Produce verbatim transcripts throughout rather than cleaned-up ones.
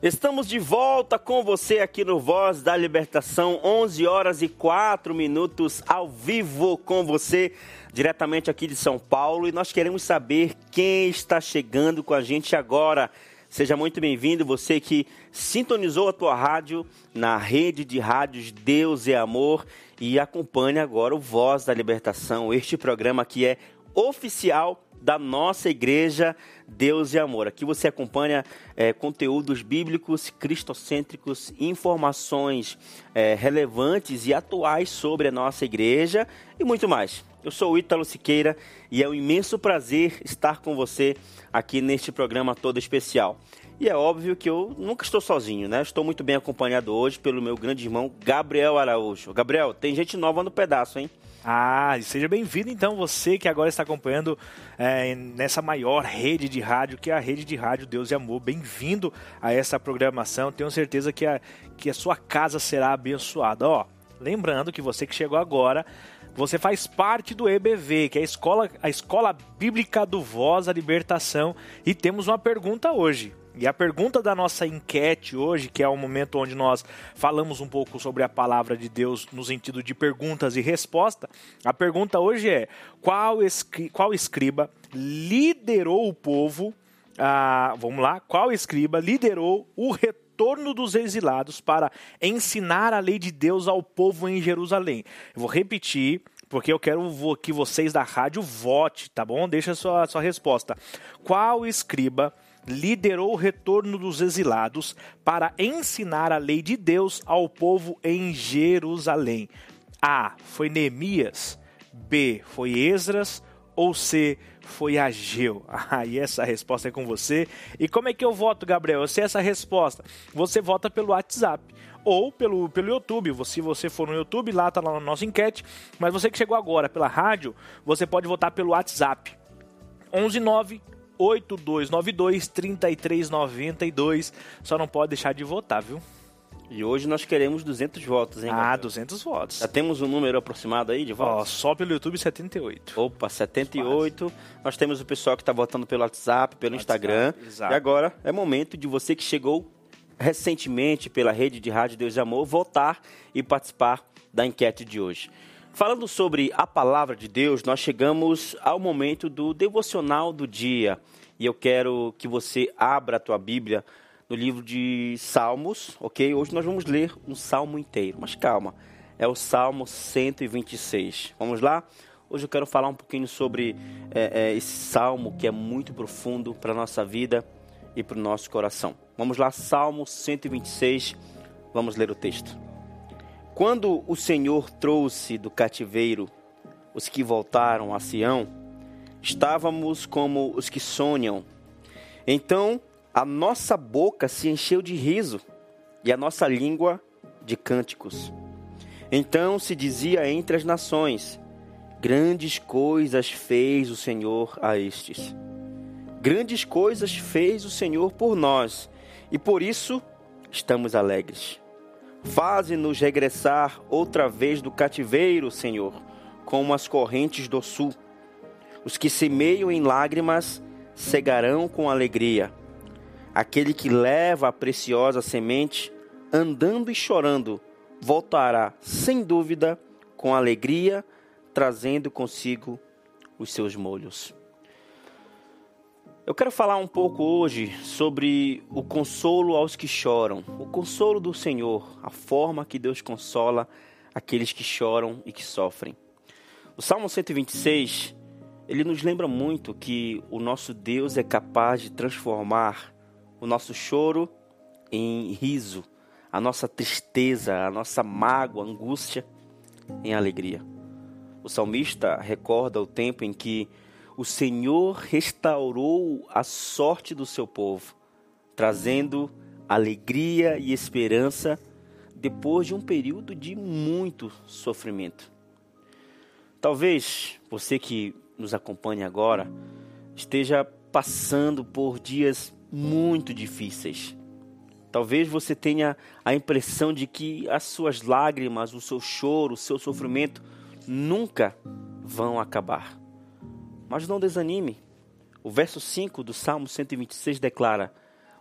Estamos de volta com você aqui no Voz da Libertação, onze horas e quatro minutos ao vivo com você, diretamente aqui de São Paulo. E nós queremos saber quem está chegando com a gente agora. Seja muito bem-vindo, você que sintonizou a tua rádio na rede de rádios Deus é Amor e acompanha agora o Voz da Libertação, este programa que é oficial da nossa igreja Deus é Amor. Aqui você acompanha é, conteúdos bíblicos, cristocêntricos, informações é, relevantes e atuais sobre a nossa igreja e muito mais. Eu sou o Ítalo Siqueira e é um imenso prazer estar com você aqui neste programa todo especial. E é óbvio que eu nunca estou sozinho, né? Estou muito bem acompanhado hoje pelo meu grande irmão Gabriel Araújo. Gabriel, tem gente nova no pedaço, hein? Ah, seja bem-vindo então você que agora está acompanhando é, nessa maior rede de rádio, que é a rede de rádio Deus e Amor. Bem-vindo a essa programação, tenho certeza que a, que a sua casa será abençoada. Ó, lembrando que você que chegou agora, você faz parte do E B V, que é a Escola, a Escola Bíblica do Voz da Libertação, e temos uma pergunta hoje. E a pergunta da nossa enquete hoje, que é o momento onde nós falamos um pouco sobre a palavra de Deus no sentido de perguntas e respostas, a pergunta hoje é: qual, escri- qual escriba liderou o povo, ah, vamos lá, qual escriba liderou o retorno dos exilados para ensinar a lei de Deus ao povo em Jerusalém? Eu vou repetir, porque eu quero que vocês da rádio votem, tá bom? Deixa a sua, a sua resposta. Qual escriba liderou o retorno dos exilados para ensinar a lei de Deus ao povo em Jerusalém? A. Foi Neemias. B. Foi Esdras. Ou C. Foi Ageu? Ah, e essa resposta é com você. E como é que eu voto, Gabriel? Eu sei essa resposta. Você vota pelo WhatsApp ou pelo, pelo YouTube. Se você for no YouTube, lá está na nossa enquete. Mas você que chegou agora pela rádio, você pode votar pelo WhatsApp. onze nove oito dois nove dois, três três nove dois. Só não pode deixar de votar, viu? E hoje nós queremos duzentos votos, hein, Gabriel? Ah, duzentos votos. Já temos um número aproximado aí de votos? Ó, só pelo YouTube setenta e oito. Opa, setenta e oito. Nós temos o pessoal que está votando pelo WhatsApp, pelo WhatsApp, Instagram. exato. E agora é momento de você que chegou recentemente pela rede de rádio Deus e Amor votar e participar da enquete de hoje. Falando sobre a palavra de Deus, nós chegamos ao momento do devocional do dia. E eu quero que você abra a tua Bíblia no livro de Salmos, ok? Hoje nós vamos ler um salmo inteiro, mas calma, é o Salmo cento e vinte e seis. Vamos lá? Hoje eu quero falar um pouquinho sobre é, é, esse salmo que é muito profundo para a nossa vida e para o nosso coração. Vamos lá, Salmo cento e vinte e seis, vamos ler o texto. Quando o Senhor trouxe do cativeiro os que voltaram a Sião, estávamos como os que sonham. Então a nossa boca se encheu de riso e a nossa língua de cânticos. Então se dizia entre as nações: grandes coisas fez o Senhor a estes. Grandes coisas fez o Senhor por nós, e por isso estamos alegres. Faze-nos regressar outra vez do cativeiro, Senhor, como as correntes do sul. Os que semeiam em lágrimas cegarão com alegria. Aquele que leva a preciosa semente, andando e chorando, voltará sem dúvida com alegria, trazendo consigo os seus molhos. Eu quero falar um pouco hoje sobre o consolo aos que choram, o consolo do Senhor, a forma que Deus consola aqueles que choram e que sofrem. O Salmo cento e vinte e seis, ele nos lembra muito que o nosso Deus é capaz de transformar o nosso choro em riso, a nossa tristeza, a nossa mágoa, angústia em alegria. O salmista recorda o tempo em que o Senhor restaurou a sorte do seu povo, trazendo alegria e esperança depois de um período de muito sofrimento. Talvez você que nos acompanha agora esteja passando por dias muito difíceis. Talvez você tenha a impressão de que as suas lágrimas, o seu choro, o seu sofrimento nunca vão acabar. Mas não desanime. O verso cinco do Salmo cento e vinte e seis declara: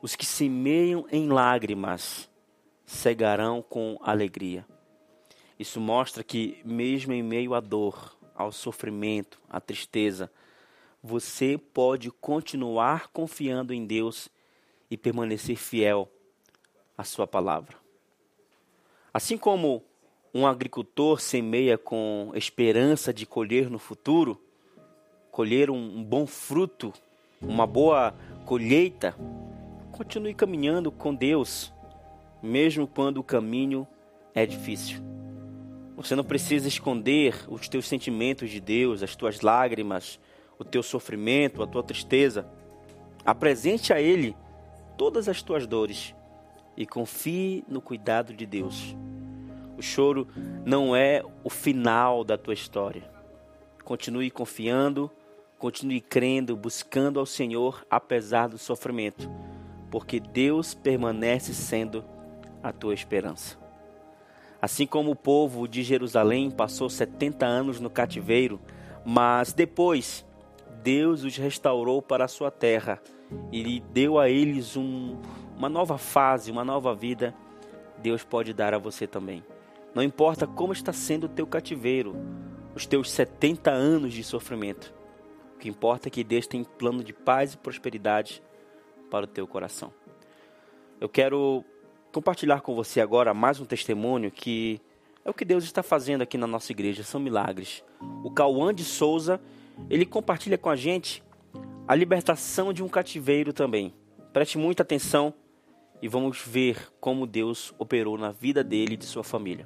Os que semeiam em lágrimas cegarão com alegria. Isso mostra que mesmo em meio à dor, ao sofrimento, à tristeza, você pode continuar confiando em Deus e permanecer fiel à sua palavra. Assim como um agricultor semeia com esperança de colher no futuro, colher um, um bom fruto, uma boa colheita, continue caminhando com Deus, mesmo quando o caminho é difícil. Você não precisa esconder os teus sentimentos de Deus, as tuas lágrimas, o teu sofrimento, a tua tristeza. Apresente a Ele todas as tuas dores e confie no cuidado de Deus. O choro não é o final da tua história. Continue confiando, continue crendo, buscando ao Senhor apesar do sofrimento, porque Deus permanece sendo a tua esperança. Assim como o povo de Jerusalém passou setenta anos no cativeiro, mas depois Deus os restaurou para a sua terra e deu a eles um, uma nova fase, uma nova vida, Deus pode dar a você também. Não importa como está sendo o teu cativeiro, os teus setenta anos de sofrimento. O que importa é que Deus tem plano de paz e prosperidade para o teu coração. Eu quero compartilhar com você agora mais um testemunho que é o que Deus está fazendo aqui na nossa igreja, são milagres. O Cauã de Souza, ele compartilha com a gente a libertação de um cativeiro também. Preste muita atenção e vamos ver como Deus operou na vida dele e de sua família.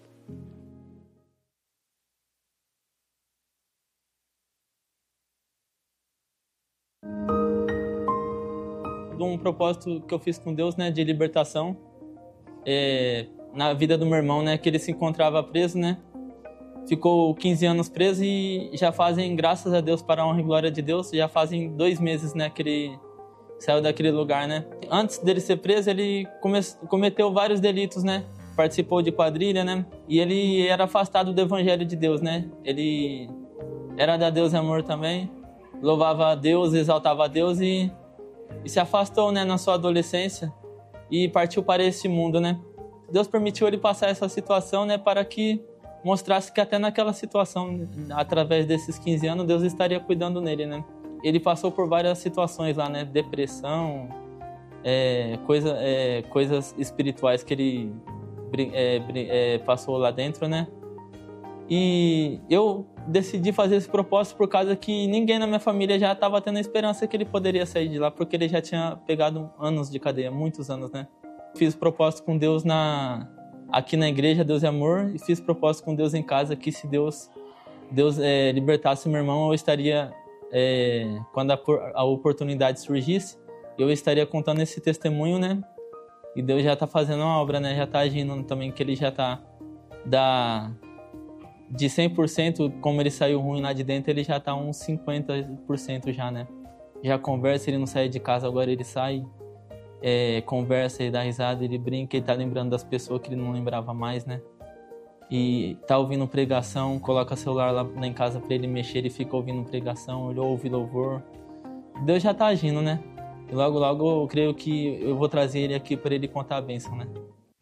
Um propósito que eu fiz com Deus, né, de libertação, é, na vida do meu irmão, né, que ele se encontrava preso, né, ficou quinze anos preso e já fazem, graças a Deus, para a honra e glória de Deus, já fazem dois meses, né, que ele saiu daquele lugar, né. Antes dele ser preso, ele come, cometeu vários delitos, né, participou de quadrilha, né, e ele era afastado do evangelho de Deus, né, ele era da Deus e Amor também, louvava a Deus, exaltava a Deus e E se afastou, né, na sua adolescência e partiu para esse mundo, né. Deus permitiu ele passar essa situação, né, para que mostrasse que até naquela situação, através desses quinze anos, Deus estaria cuidando nele, né. Ele passou por várias situações lá, né, depressão, é, coisa, é, coisas espirituais que ele é, é, passou lá dentro, né. E eu decidi fazer esse propósito por causa que ninguém na minha família já estava tendo a esperança que ele poderia sair de lá, porque ele já tinha pegado anos de cadeia, muitos anos, né? Fiz propósito com Deus na, aqui na igreja, Deus é Amor, e fiz propósito com Deus em casa, que se Deus, Deus é, libertasse meu irmão, eu estaria, é, quando a, a oportunidade surgisse, eu estaria contando esse testemunho, né? E Deus já está fazendo uma obra, né? Já está agindo também, que ele já está da... de cem por cento, como ele saiu ruim lá de dentro, ele já tá uns cinquenta por cento já, né? Já conversa, ele não sai de casa, agora ele sai, é, conversa, ele dá risada, ele brinca, ele tá lembrando das pessoas que ele não lembrava mais, né? E tá ouvindo pregação, coloca o celular lá, lá em casa pra ele mexer, ele fica ouvindo pregação, ele ouve louvor. Deus já tá agindo, né? E logo, logo eu creio que eu vou trazer ele aqui para ele contar a bênção, né?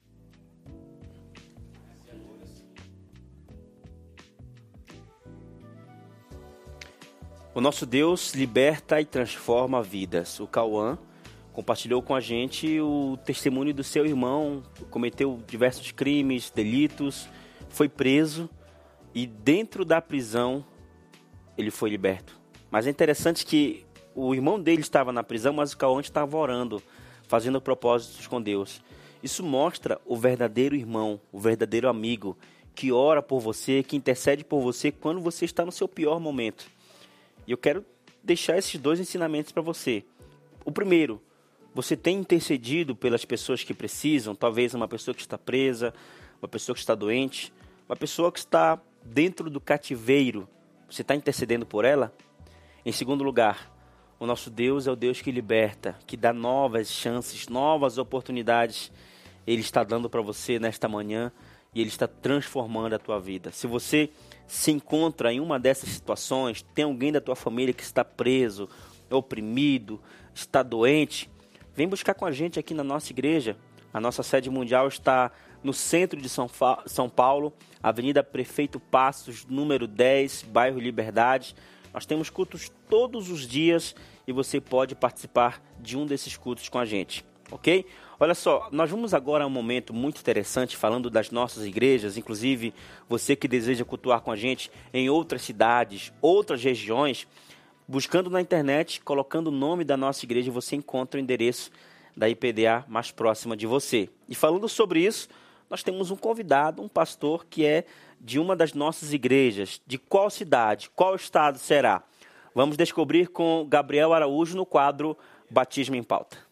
O nosso Deus liberta e transforma vidas. O Cauã compartilhou com a gente o testemunho do seu irmão, cometeu diversos crimes, delitos, foi preso e dentro da prisão ele foi liberto. Mas é interessante que o irmão dele estava na prisão, mas o Cauã estava orando, fazendo propósitos com Deus. Isso mostra o verdadeiro irmão, o verdadeiro amigo, que ora por você, que intercede por você quando você está no seu pior momento. E eu quero deixar esses dois ensinamentos para você. O primeiro, você tem intercedido pelas pessoas que precisam, talvez uma pessoa que está presa, uma pessoa que está doente, uma pessoa que está dentro do cativeiro. Você está intercedendo por ela? Em segundo lugar, o nosso Deus é o Deus que liberta, que dá novas chances, novas oportunidades. Ele está dando para você nesta manhã e Ele está transformando a tua vida. Se você se encontra em uma dessas situações, tem alguém da tua família que está preso, oprimido, está doente, vem buscar com a gente aqui na nossa igreja. A nossa sede mundial está no centro de São, Fa- São Paulo, Avenida Prefeito Passos, número dez, bairro Liberdade. Nós temos cultos todos os dias e você pode participar de um desses cultos com a gente, ok? Olha só, nós vamos agora a um momento muito interessante falando das nossas igrejas, inclusive você que deseja cultuar com a gente em outras cidades, outras regiões, buscando na internet, colocando o nome da nossa igreja, você encontra o endereço da I P D A mais próxima de você. E falando sobre isso, nós temos um convidado, um pastor que é de uma das nossas igrejas. De qual cidade, qual estado será? Vamos descobrir com Gabriel Araújo no quadro Batismo em Pauta.